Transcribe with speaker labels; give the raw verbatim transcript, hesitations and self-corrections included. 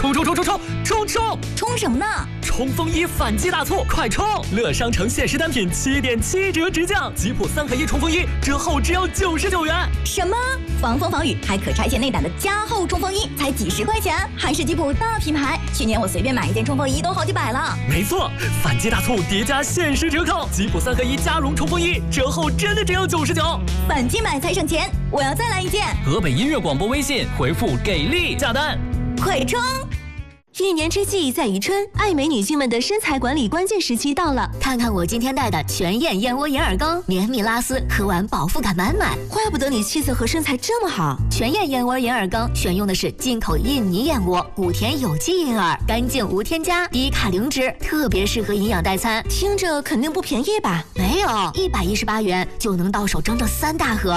Speaker 1: 冲冲冲冲冲冲冲！
Speaker 2: 冲什么呢？
Speaker 1: 冲锋衣反击大促，快冲！乐商城限时单品七点七折直降，吉普三合一冲锋衣折后只要九十九元。
Speaker 2: 什么？防风防雨还可拆卸内胆的加厚冲锋衣，才几十块钱，还是吉普大品牌。去年我随便买一件冲锋衣都好几百了。
Speaker 1: 没错，反击大促叠加限时折扣，吉普三合一加绒冲锋衣折后真的只要九十九。
Speaker 2: 反击买才省钱，我要再来一件。
Speaker 1: 河北音乐广播微信回复给力下单，
Speaker 2: 快冲！
Speaker 3: 一年之计在于春，爱美女性们的身材管理关键时期到了。
Speaker 4: 看看我今天带的全燕燕窝银耳羹，绵密拉丝，喝完饱腹感满满。
Speaker 3: 怪不得你气色和身材这么好。
Speaker 4: 全燕燕窝银耳羹选用的是进口印尼燕窝，谷田有机银耳，干净无添加，低卡零脂，特别适合营养代餐。
Speaker 3: 听着肯定不便宜吧？
Speaker 4: 没有，一百一十八元就能到手整整三大盒。